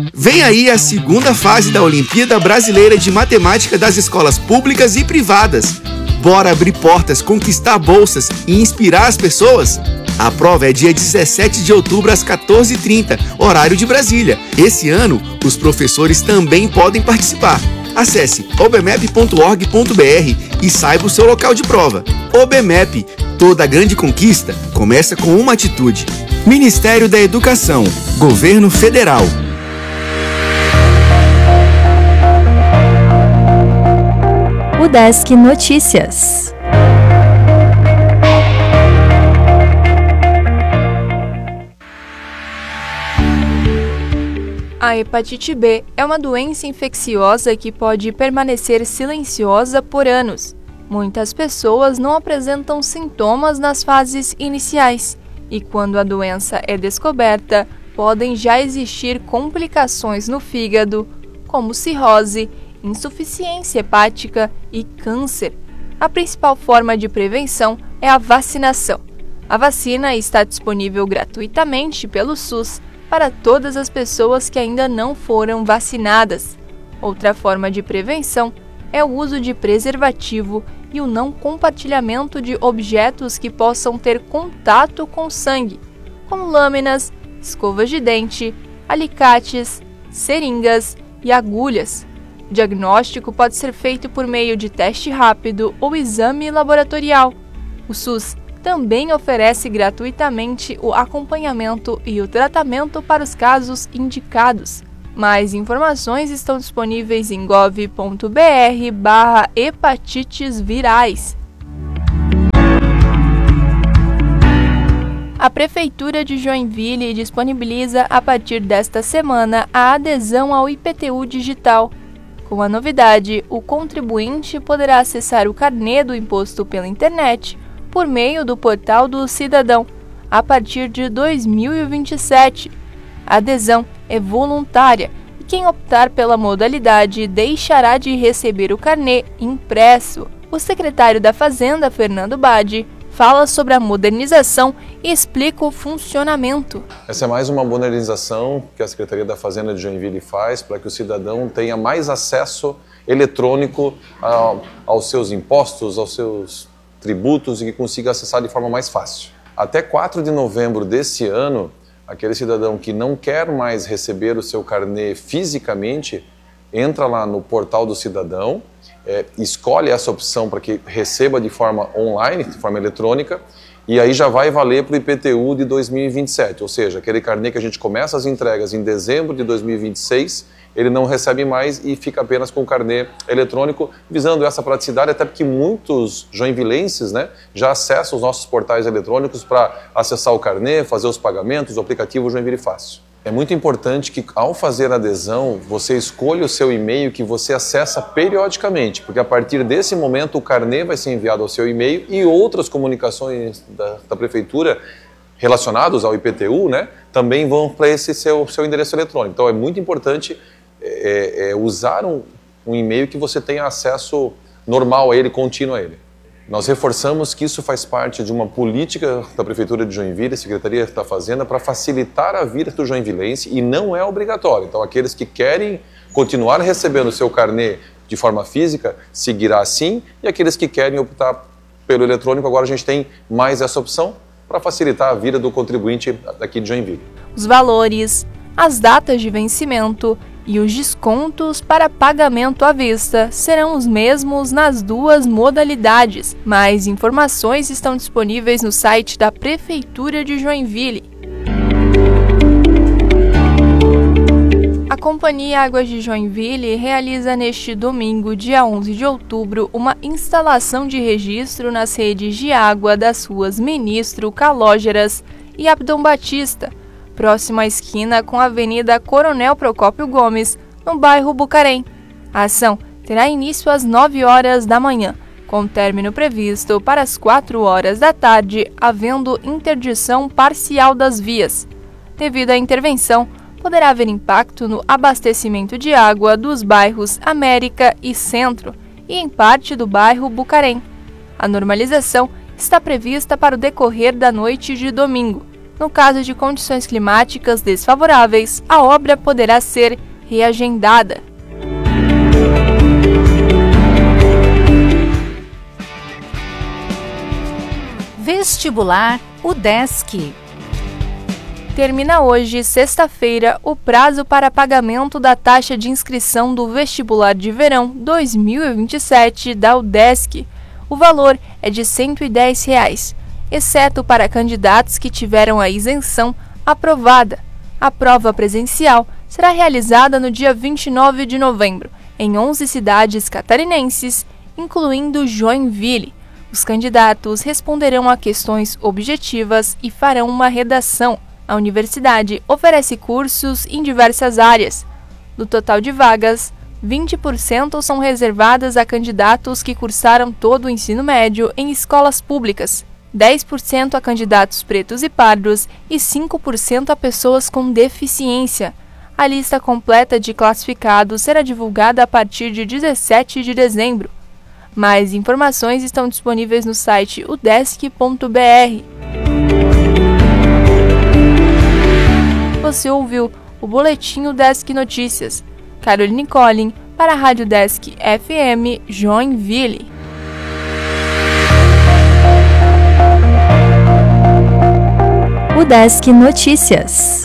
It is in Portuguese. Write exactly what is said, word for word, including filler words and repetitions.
Vem aí a segunda fase da Olimpíada Brasileira de Matemática das escolas públicas e privadas. Bora abrir portas, conquistar bolsas e inspirar as pessoas? A prova é dia dezessete de outubro às quatorze e trinta, horário de Brasília. Esse ano, os professores também podem participar. Acesse obmep ponto org ponto br e saiba o seu local de prova. OBMEP, toda grande conquista começa com uma atitude. Ministério da Educação, Governo Federal. Udesc Notícias. A hepatite B é uma doença infecciosa que pode permanecer silenciosa por anos. Muitas pessoas não apresentam sintomas nas fases iniciais e, quando a doença é descoberta, podem já existir complicações no fígado, como cirrose, insuficiência hepática e câncer. A principal forma de prevenção é a vacinação. A vacina está disponível gratuitamente pelo SUS para todas as pessoas que ainda não foram vacinadas. Outra forma de prevenção é o uso de preservativo e o não compartilhamento de objetos que possam ter contato com sangue, como lâminas, escovas de dente, alicates, seringas e agulhas. O diagnóstico pode ser feito por meio de teste rápido ou exame laboratorial. O SUS também oferece gratuitamente o acompanhamento e o tratamento para os casos indicados. Mais informações estão disponíveis em gov ponto br barra hepatites virais. A Prefeitura de Joinville disponibiliza a partir desta semana a adesão ao I P T U digital. Com a novidade, o contribuinte poderá acessar o carnê do imposto pela internet por meio do Portal do Cidadão, a partir de dois mil e vinte e sete. A adesão é voluntária e quem optar pela modalidade deixará de receber o carnê impresso. O secretário da Fazenda, Fernando Badi, fala sobre a modernização e explica o funcionamento. Essa é mais uma modernização que a Secretaria da Fazenda de Joinville faz para que o cidadão tenha mais acesso eletrônico a, aos seus impostos, aos seus tributos e que consiga acessar de forma mais fácil. Até quatro de novembro desse ano, aquele cidadão que não quer mais receber o seu carnê fisicamente, entra lá no Portal do Cidadão, é, escolhe essa opção para que receba de forma online, de forma eletrônica, e aí já vai valer para o I P T U de dois mil e vinte e sete, ou seja, aquele carnê que a gente começa as entregas em dezembro de dois mil e vinte e seis, ele não recebe mais e fica apenas com o carnê eletrônico, visando essa praticidade, até porque muitos joinvilenses, né, já acessam os nossos portais eletrônicos para acessar o carnê, fazer os pagamentos, o aplicativo Joinville Fácil. É muito importante que, ao fazer a adesão, você escolha o seu e-mail que você acessa periodicamente, porque a partir desse momento o carnê vai ser enviado ao seu e-mail e outras comunicações da, da Prefeitura relacionados ao I P T U, né, também vão para esse seu, seu endereço eletrônico. Então é muito importante é, é, usar um, um e-mail que você tenha acesso normal a ele, contínuo a ele. Nós reforçamos que isso faz parte de uma política da Prefeitura de Joinville, Secretaria da Fazenda, para facilitar a vida do joinvilense e não é obrigatório. Então aqueles que querem continuar recebendo o seu carnê de forma física, seguirá assim, e aqueles que querem optar pelo eletrônico, agora a gente tem mais essa opção para facilitar a vida do contribuinte aqui de Joinville. Os valores, as datas de vencimento e os descontos para pagamento à vista serão os mesmos nas duas modalidades. Mais informações estão disponíveis no site da Prefeitura de Joinville. A Companhia Águas de Joinville realiza neste domingo, dia onze de outubro, uma instalação de registro nas redes de água das ruas Ministro, Calógeras e Abdom Batista, próxima à esquina com a Avenida Coronel Procópio Gomes, no bairro Bucarém. A ação terá início às nove horas da manhã, com término previsto para as quatro horas da tarde, havendo interdição parcial das vias. Devido à intervenção, poderá haver impacto no abastecimento de água dos bairros América e Centro e em parte do bairro Bucarém. A normalização está prevista para o decorrer da noite de domingo. No caso de condições climáticas desfavoráveis, a obra poderá ser reagendada. Vestibular UDESC. Termina hoje, sexta-feira, o prazo para pagamento da taxa de inscrição do Vestibular de Verão dois mil e vinte e sete da UDESC. O valor é de cento e dez reais, exceto para candidatos que tiveram a isenção aprovada. A prova presencial será realizada no dia vinte e nove de novembro, em onze cidades catarinenses, incluindo Joinville. Os candidatos responderão a questões objetivas e farão uma redação. A universidade oferece cursos em diversas áreas. Do total de vagas, vinte por cento são reservadas a candidatos que cursaram todo o ensino médio em escolas públicas, dez por cento a candidatos pretos e pardos e cinco por cento a pessoas com deficiência. A lista completa de classificados será divulgada a partir de dezessete de dezembro. Mais informações estão disponíveis no site udesc ponto b r. Você ouviu o Boletim UDESC Notícias. Caroline Collin, para a Rádio UDESC F M Joinville. UDESC Notícias.